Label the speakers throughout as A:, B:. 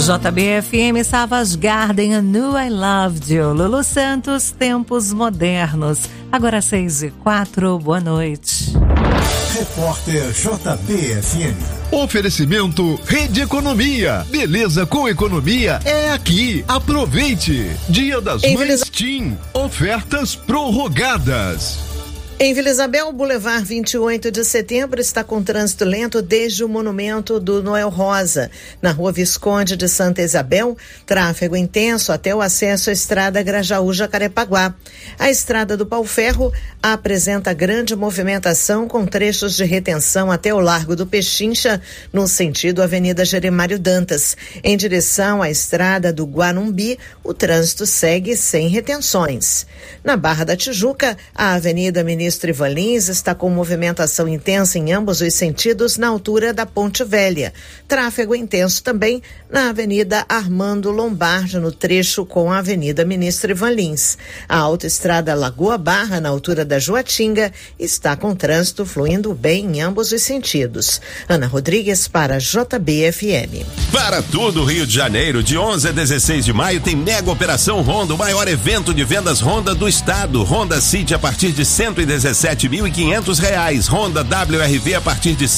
A: JBFM, Savage Garden, I Knew I Loved You. Lulu Santos, Tempos Modernos. Agora 6h04, boa noite.
B: Repórter JBFM.
C: Oferecimento Rede Economia. Beleza com economia é aqui. Aproveite. Dia das Mães TIM. Ofertas prorrogadas.
D: Em Vila Isabel, o Boulevard 28 de Setembro está com trânsito lento desde o monumento do Noel Rosa. Na Rua Visconde de Santa Isabel, tráfego intenso até o acesso à estrada Grajaú-Jacarepaguá. A estrada do Pau-Ferro apresenta grande movimentação com trechos de retenção até o Largo do Pechincha, no sentido Avenida Jeremário Dantas. Em direção à estrada do Guanumbi, o trânsito segue sem retenções. Na Barra da Tijuca, a Avenida Ministro Ivan Lins está com movimentação intensa em ambos os sentidos na altura da Ponte Velha. Tráfego intenso também na Avenida Armando Lombardi, no trecho com a Avenida Ministro Ivan Lins. A autoestrada Lagoa Barra, na altura da Joatinga, está com trânsito fluindo bem em ambos os sentidos. Ana Rodrigues para JBFM.
E: Para tudo Rio de Janeiro, de 11 a 16 de maio tem Mega Operação Honda, o maior evento de vendas Honda do estado. Honda City a partir de R$117.500, Honda WRV a partir de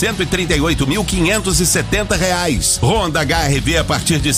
E: R$138.570, Honda HRV a partir de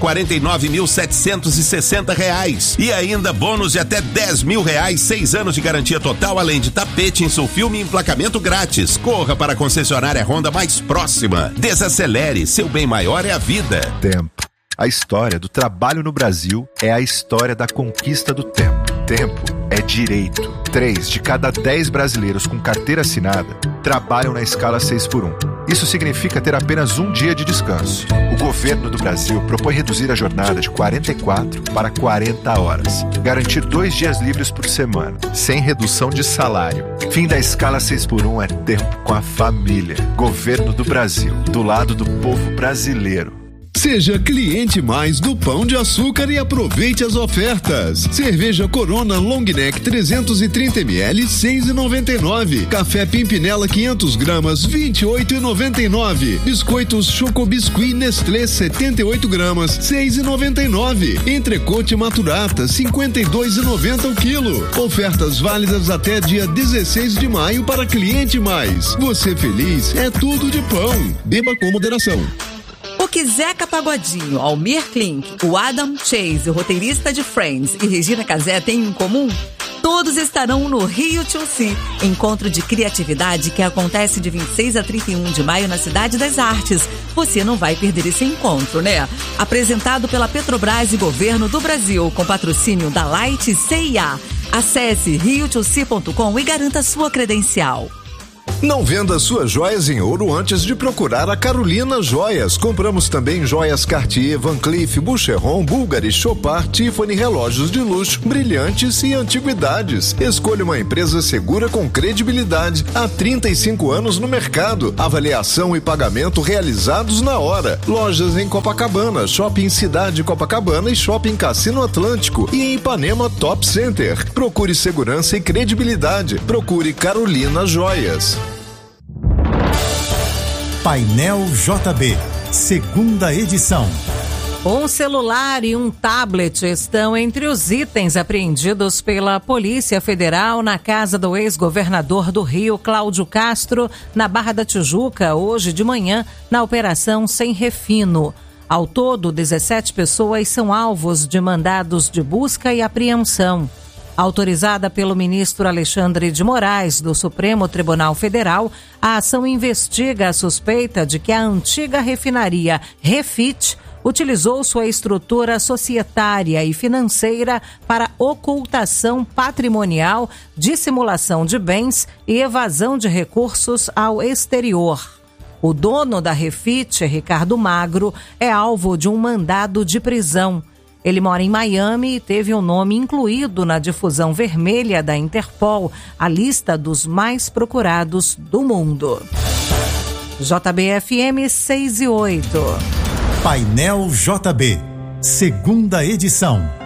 E: R$149.760 e ainda bônus de até R$10.000, 6 anos de garantia total, além de tapete, insufilme e emplacamento grátis. Corra para a concessionária Honda mais próxima. Desacelere, seu bem maior é a vida.
F: Tempo. A história do trabalho no Brasil é a história da conquista do tempo. Tempo é direito. 3 de cada 10 brasileiros com carteira assinada trabalham na escala 6x1. Isso significa ter apenas um dia de descanso. O governo do Brasil propõe reduzir a jornada de 44 para 40 horas. Garantir 2 dias livres por semana, sem redução de salário. Fim da escala 6x1 é tempo com a família. Governo do Brasil, do lado do povo brasileiro.
C: Seja cliente mais do Pão de Açúcar e aproveite as ofertas. Cerveja Corona Long Neck 330 ml, 6,99. Café Pimpinela 500 gramas, 28,99. Biscoitos Choco Biscuit Nestlé 78 gramas, 6,99. Entrecote Maturata 52,90 o quilo. Ofertas válidas até dia 16 de maio para cliente mais. Você feliz é tudo de pão. Beba com moderação.
A: O que Zeca Pagodinho, Almir Klink, o Adam Chase, o roteirista de Friends e Regina Casé têm em comum? Todos estarão no Rio to See, encontro de criatividade que acontece de 26 a 31 de maio na Cidade das Artes. Você não vai perder esse encontro, né? Apresentado pela Petrobras e Governo do Brasil, com patrocínio da Light e CIA. Acesse riotosee.com e garanta sua credencial.
C: Não venda suas joias em ouro antes de procurar a Carolina Joias. Compramos também joias Cartier, Van Cleef, Boucheron, Bulgari, Chopard, Tiffany, relógios de luxo, brilhantes e antiguidades. Escolha uma empresa segura com credibilidade. Há 35 anos no mercado. Avaliação e pagamento realizados na hora. Lojas em Copacabana, Shopping Cidade Copacabana e Shopping Cassino Atlântico e em Ipanema Top Center. Procure segurança e credibilidade. Procure Carolina Joias.
B: Painel JB, segunda edição.
A: Um celular e um tablet estão entre os itens apreendidos pela Polícia Federal na casa do ex-governador do Rio, Cláudio Castro, na Barra da Tijuca, hoje de manhã, na Operação Sem Refino. Ao todo, 17 pessoas são alvos de mandados de busca e apreensão. Autorizada pelo ministro Alexandre de Moraes, do Supremo Tribunal Federal, a ação investiga a suspeita de que a antiga refinaria Refit utilizou sua estrutura societária e financeira para ocultação patrimonial, dissimulação de bens e evasão de recursos ao exterior. O dono da Refit, Ricardo Magro, é alvo de um mandado de prisão. Ele mora em Miami e teve o nome incluído na difusão vermelha da Interpol, a lista dos mais procurados do mundo. JBFM 6 e 8.
B: Painel JB, segunda edição.